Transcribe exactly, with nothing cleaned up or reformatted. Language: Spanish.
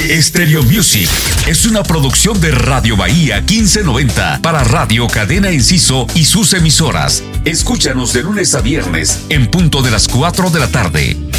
Stereo Music es una producción de Radio Bahía quince noventa para Radio Cadena Enciso y sus emisoras. Escúchanos de lunes a viernes en punto de las cuatro de la tarde.